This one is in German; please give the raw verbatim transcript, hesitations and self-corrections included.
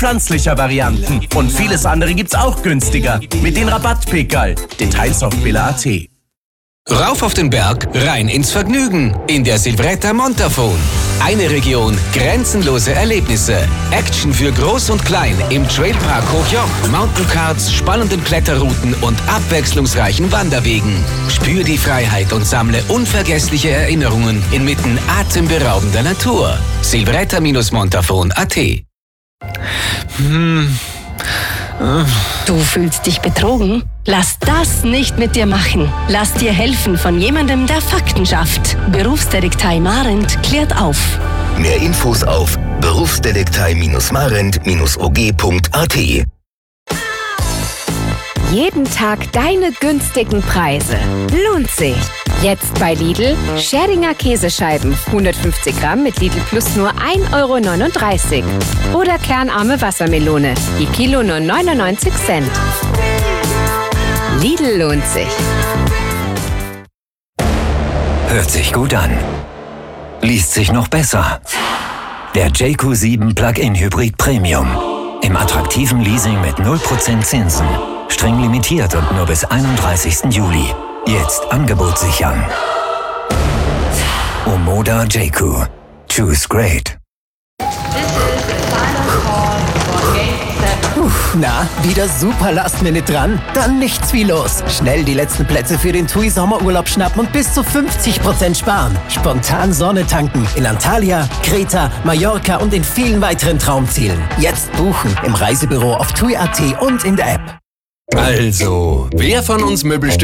pflanzlicher Varianten. Und vieles andere gibt's auch günstiger. Mit den Rabattpickerl. Details auf billa punkt at. Rauf auf den Berg, rein ins Vergnügen. In der Silvretta Montafon. Eine Region, grenzenlose Erlebnisse. Action für Groß und Klein im Trailpark Hochjoch. Mountaincards, spannenden Kletterrouten und abwechslungsreichen Wanderwegen. Spür die Freiheit und sammle unvergessliche Erinnerungen inmitten atemberaubender Natur. Silvretta Montafon punkt at. Hm. Du fühlst dich betrogen? Lass das nicht mit dir machen. Lass dir helfen von jemandem, der Fakten schafft. Berufsdetektei Marent klärt auf. Mehr Infos auf berufsdetektei Marent O G punkt at. Jeden Tag deine günstigen Preise. Lohnt sich. Jetzt bei Lidl Scheringer Käsescheiben. hundertfünfzig Gramm mit Lidl Plus nur ein Euro neununddreißig. Oder kernarme Wassermelone. Die Kilo nur neunundneunzig Cent. Lidl lohnt sich. Hört sich gut an. Liest sich noch besser. Der J Q sieben Plug-in Hybrid Premium. Im attraktiven Leasing mit null Prozent Zinsen. Streng limitiert und nur bis einunddreißigsten Juli. Jetzt Angebot sichern. Omoda J Q. Choose great. Puh, na, wieder super Last-Minute dran? Dann nichts wie los. Schnell die letzten Plätze für den TUI Sommerurlaub schnappen und bis zu fünfzig Prozent sparen. Spontan Sonne tanken in Antalya, Kreta, Mallorca und in vielen weiteren Traumzielen. Jetzt buchen im Reisebüro auf TUI punkt at und in der App. Also, wer von uns Möbelstücke